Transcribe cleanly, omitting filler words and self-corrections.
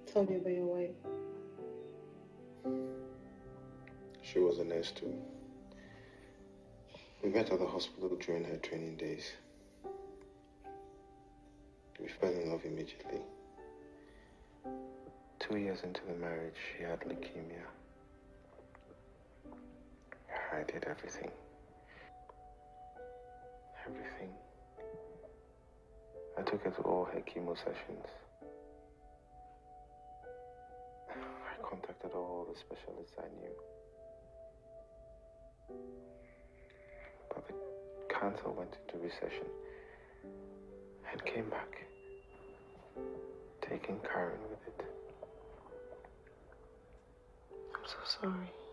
Tell me about your wife. She was a nurse too. We met at the hospital during her training days. We fell in love immediately. 2 years into the marriage, she had leukemia. I did everything. Everything. I took her to all her chemo sessions. I contacted all the specialists I knew. But the cancer went into recession and came back, taking Karen with it. I'm so sorry.